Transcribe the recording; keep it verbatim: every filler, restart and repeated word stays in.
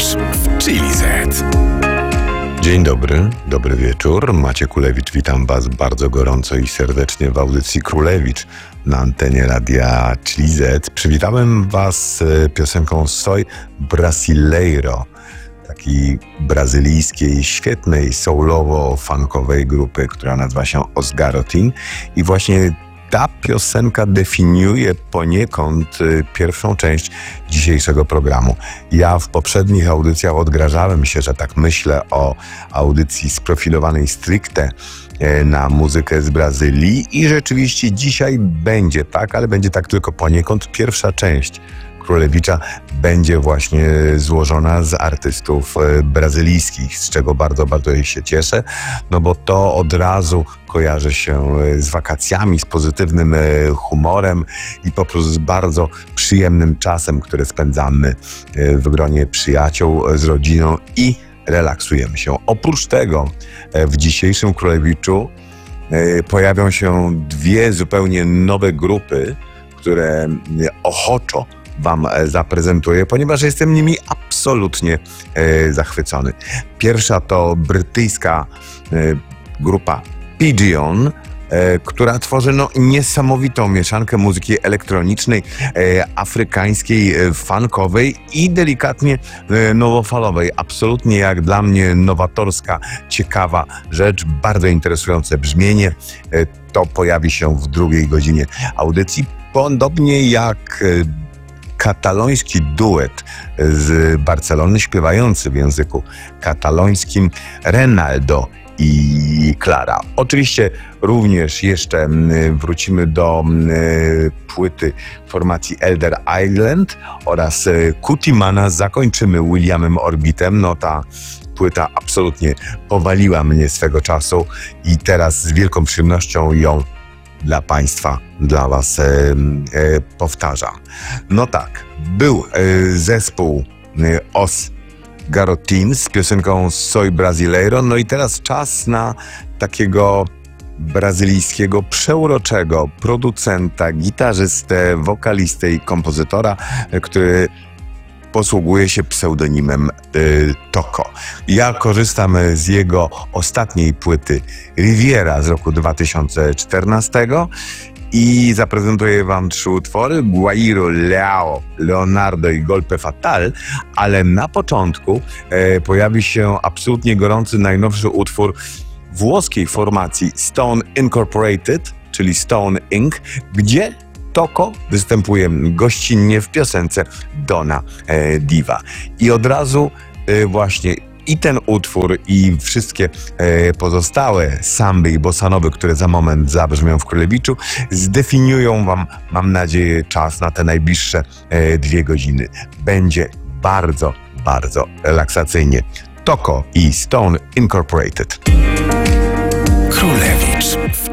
w Chili Z. Dzień dobry, dobry wieczór. Maciek Kulewicz, witam Was bardzo gorąco i serdecznie w audycji Królewicz na antenie radia Chili Z. Przywitałem Was piosenką Soy Brasileiro, takiej brazylijskiej, świetnej, soulowo-funkowej grupy, która nazywa się Os Garotin. I właśnie ta piosenka definiuje poniekąd pierwszą część dzisiejszego programu. Ja w poprzednich audycjach odgrażałem się, że tak myślę o audycji sprofilowanej stricte na muzykę z Brazylii i rzeczywiście dzisiaj będzie tak, ale będzie tak tylko poniekąd. Pierwsza część Królewicza będzie właśnie złożona z artystów brazylijskich, z czego bardzo, bardzo się cieszę, no bo to od razu kojarzy się z wakacjami, z pozytywnym humorem i po prostu z bardzo przyjemnym czasem, który spędzamy w gronie przyjaciół, z rodziną i relaksujemy się. Oprócz tego w dzisiejszym Królewiczu pojawią się dwie zupełnie nowe grupy, które ochoczo Wam zaprezentuję, ponieważ jestem nimi absolutnie e, zachwycony. Pierwsza to brytyjska e, grupa Pigeon, e, która tworzy no, niesamowitą mieszankę muzyki elektronicznej, e, afrykańskiej, e, funkowej i delikatnie e, nowofalowej. Absolutnie jak dla mnie nowatorska, ciekawa rzecz, bardzo interesujące brzmienie. E, to pojawi się w drugiej godzinie audycji. Podobnie jak e, kataloński duet z Barcelony, śpiewający w języku katalońskim Renaldo i Clara. Oczywiście również jeszcze wrócimy do płyty formacji Elder Island oraz Kutimana. Zakończymy Williamem Orbitem. No ta płyta absolutnie powaliła mnie swego czasu i teraz z wielką przyjemnością ją dla Państwa, dla Was e, e, powtarzam. No tak, był e, zespół e, Os Garotin z piosenką Soy Brasileiro, no i teraz czas na takiego brazylijskiego, przeuroczego producenta, gitarzystę, wokalistę i kompozytora, e, który posługuje się pseudonimem y, Toko. Ja korzystam z jego ostatniej płyty Riviera z roku dwa tysiące czternastego i zaprezentuję Wam trzy utwory: Guairo, Leao, Leonardo i Golpe Fatal, ale na początku e, pojawi się absolutnie gorący najnowszy utwór włoskiej formacji Stone Incorporated, czyli Stone incorporated, gdzie Toko występuje gościnnie w piosence Dona e, Diva. I od razu e, właśnie i ten utwór, i wszystkie e, pozostałe samby i bossanowy, które za moment zabrzmią w Królewiczu, zdefiniują Wam, mam nadzieję, czas na te najbliższe e, dwie godziny. Będzie bardzo, bardzo relaksacyjnie. Toko i Stone Incorporated. Królewicz w